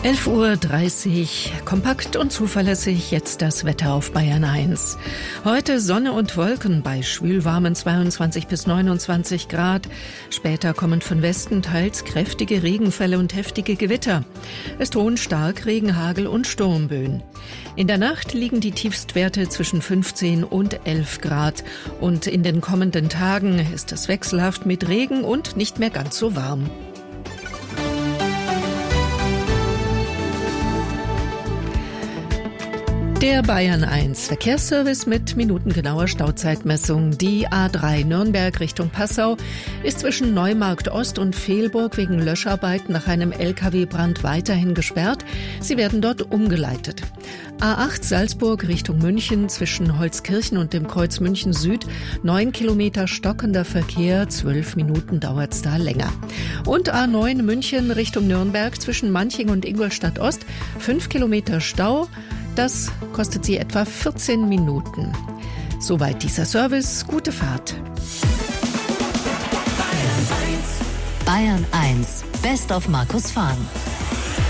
11:30 Uhr, kompakt und zuverlässig, jetzt das Wetter auf Bayern 1. Heute Sonne und Wolken bei schwülwarmen 22 bis 29 Grad. Später kommen von Westen teils kräftige Regenfälle und heftige Gewitter. Es drohen Starkregen, Hagel und Sturmböen. In der Nacht liegen die Tiefstwerte zwischen 15 und 11 Grad. Und in den kommenden Tagen ist es wechselhaft mit Regen und nicht mehr ganz so warm. Der Bayern 1 Verkehrsservice mit minutengenauer Stauzeitmessung. Die A3 Nürnberg Richtung Passau ist zwischen Neumarkt Ost und Vehlburg wegen Löscharbeiten nach einem LKW-Brand weiterhin gesperrt. Sie werden dort umgeleitet. A8 Salzburg Richtung München zwischen Holzkirchen und dem Kreuz München Süd 9 Kilometer stockender Verkehr, 12 Minuten dauert's da länger. Und A9 München Richtung Nürnberg zwischen Manching und Ingolstadt Ost 5 Kilometer Stau. Das kostet Sie etwa 14 Minuten. Soweit dieser Service. Gute Fahrt. Bayern 1. Best of Markus Fahn.